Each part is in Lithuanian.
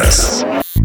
rytas.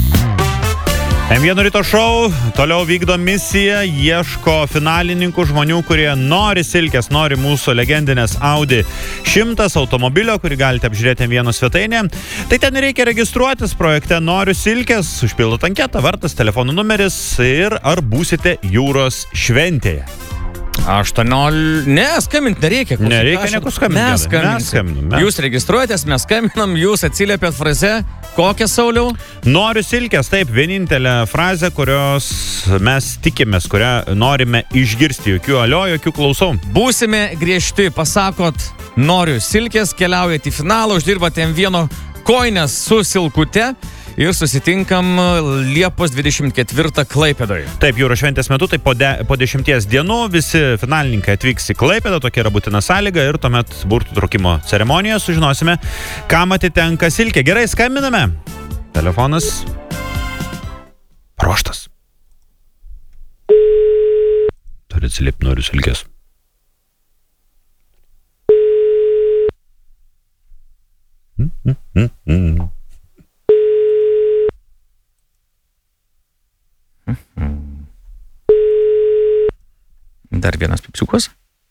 M1 ryto šou toliau vykdo misiją, ieško finalininkų žmonių, kurie nori silkės, nori mūsų legendinės Audi 100 automobilio, kurį galite apžiūrėti M1 svetainėje. Tai ten reikia registruotis projekte Noriu silkės, užpildot anketą, vardas, telefonų numeris ir ar būsite jūros šventėje. 18... Ne, skambint nereikia. Nereikia nieko skambinti. Mes skambinam. Jūs registruojatės, mes skambinam, jūs atsiliepėt frazę. Kokią, Sauliau? Noriu silkės, taip, vienintelė frazė, kurios mes tikimės, kurią norime išgirsti. Jokių alio, jokių klausau. Būsime griežti, pasakot, noriu silkės, keliaujate į finalą, uždirbate M1 koinės su silkute. Ir susitinkam Liepos 24 Klaipėdoje. Taip, jūros šventės metu, tai po 10 dienų visi finalininkai atvyks į Klaipėdą, tokia yra būtina sąlyga ir tuomet burtų traukimo ceremonijoje sužinosime, kam atitenka silkė. Gerai, skambiname. Telefonas ruoštas. Turi atsiliepti, noriu silkės. Dar vienas pipsiukas.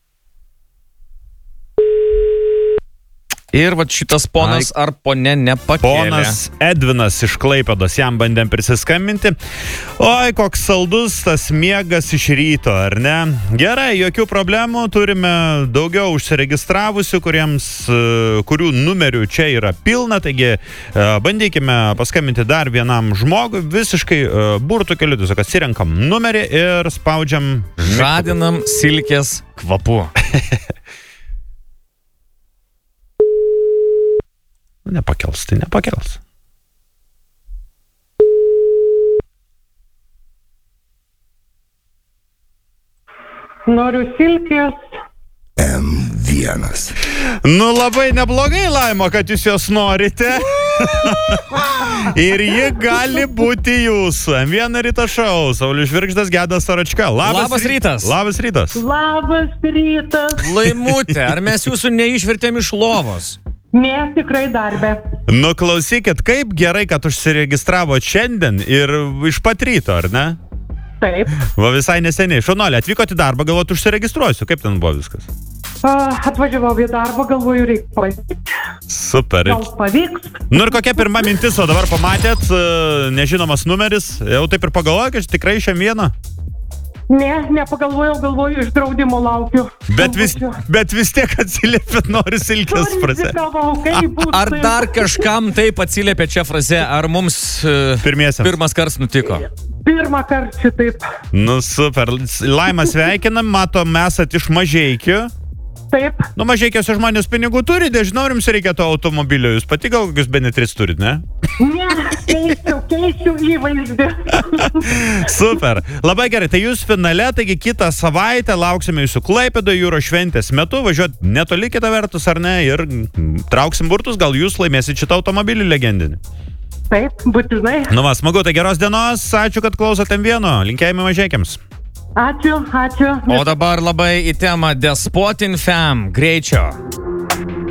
Ir va šitas ponas ar ponė nepakėlė. Ponas Edvinas iš Klaipėdos, jam bandėm prisiskambinti. Oi, koks saldus tas miegas iš ryto, ar ne? Gerai, jokių problemų, turime daugiau užsiregistravusių, kurių numerių čia yra pilna, taigi bandykime paskambinti dar vienam žmogui, visiškai burtų keliu, tiesiog atsirenkam numerį ir spaudžiam. Žadinam silkės kvapu. Nepakels, tai nepakels. Noriu silkės. M1. Nu labai neblogai, Laima, kad jūs jos norite. Ir ji gali būti jūsų. M1 ryto šou. Saulius Žvirgždas, Gedas Saračka. Labas rytas. Labas rytas. Labas rytas. Laimutė, ar mes jūsų neišvertėm iš lovos? Ne, tikrai darbė. Nu klausykit, kaip gerai, kad užsiregistravo šiandien ir iš pat ryto, ar ne? Taip. Va visai neseniai. Šaunuolė, atvykote į darbą, galvot užsiregistruosiu. Kaip ten buvo viskas? Atvažiavau į darbą, galvoju, reikia pavykti. Super. Gal pavyks? Nu ir kokia pirma mintis, o dabar pamatėt, nežinomas numeris, jau taip ir pagalvoju, kad tikrai šiam vieną? Ne, nepagalvojau, galvoju, iš draudimo laukiu. Bet vis tiek atsiliepėt, noriu silkės frazę. Ar dar kažkam taip atsiliepė čia frazė, ar mums pirmas kartas nutiko? Pirmą kartą šitaip. Nu super, Laima sveikinam, matom, esat iš Mažeikių. Taip. Nu Mažeikiuose žmonės pinigų turi, nežinau, jums reikia to automobilio, jūs pati gal kokius benetris turit, ne? Ne, keisiu įvaizdį. Super, labai gerai, tai jūs finale, taigi kitą savaitę lauksime jūsų Klaipėdoje jūros šventės metu, važiuot netoli kitą vertus ar ne, ir trauksim burtus, gal jūs laimėsit šitą automobilį legendinį. Taip, būtinai. Nu va, smagu, tai geros dienos, ačiū, kad klausot M1, linkėjimai Mažeikiams. Ačiū. O dabar labai į temą Despotin Fam, greičio.